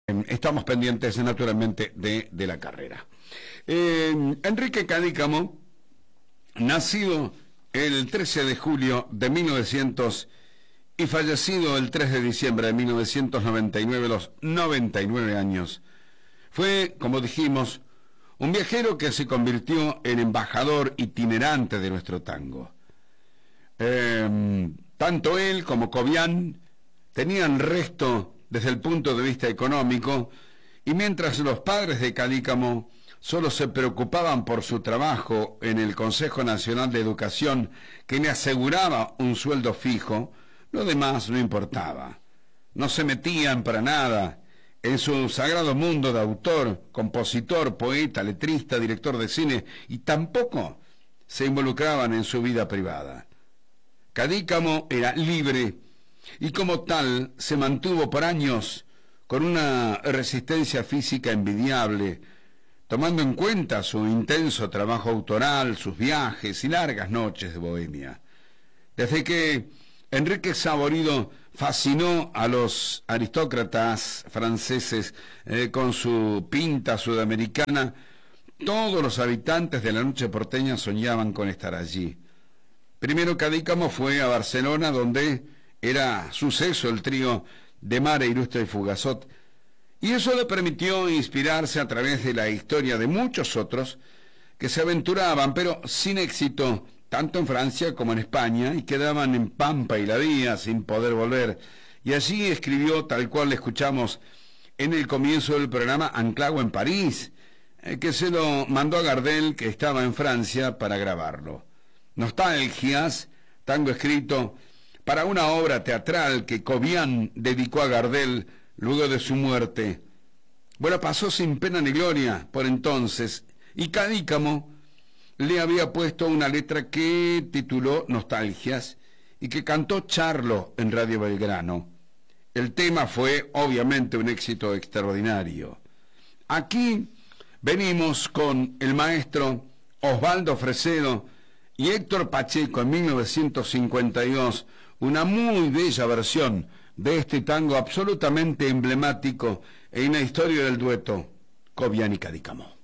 Estamos pendientes naturalmente de la carrera. Enrique Cadícamo, nacido el 13 de julio de 1900 y fallecido el 3 de diciembre de 1999, a los 99 años, fue, como dijimos, un viajero que se convirtió en embajador itinerante de nuestro tango. Tanto él como Cobian tenían resto desde el punto de vista económico, y mientras los padres de Cadícamo solo se preocupaban por su trabajo en el Consejo Nacional de Educación, que le aseguraba un sueldo fijo, lo demás no importaba. No se metían para nada en su sagrado mundo de autor, compositor, poeta, letrista, director de cine, y tampoco se involucraban en su vida privada. Cadícamo era libre y como tal se mantuvo por años con una resistencia física envidiable, tomando en cuenta su intenso trabajo autoral, sus viajes y largas noches de bohemia. Desde que Enrique Saborido fascinó a los aristócratas franceses con su pinta sudamericana, todos los habitantes de la noche porteña soñaban con estar allí. Primero Cadícamo fue a Barcelona, donde era suceso el trío de Mare, Ilustre y Fugazot, y eso le permitió inspirarse a través de la historia de muchos otros que se aventuraban, pero sin éxito, tanto en Francia como en España, y quedaban en pampa y la vía sin poder volver. Y allí escribió, tal cual le escuchamos en el comienzo del programa, Anclago en París, que se lo mandó a Gardel, que estaba en Francia, para grabarlo. Nostalgias, tango escrito para una obra teatral que Cobian dedicó a Gardel luego de su muerte. Bueno, pasó sin pena ni gloria por entonces, y Cadícamo le había puesto una letra que tituló Nostalgias y que cantó Charlo en Radio Belgrano. El tema fue obviamente un éxito extraordinario. Aquí venimos con el maestro Osvaldo Fresedo y Héctor Pacheco en 1952, una muy bella versión de este tango absolutamente emblemático en la historia del dueto Cobian y Cadícamo.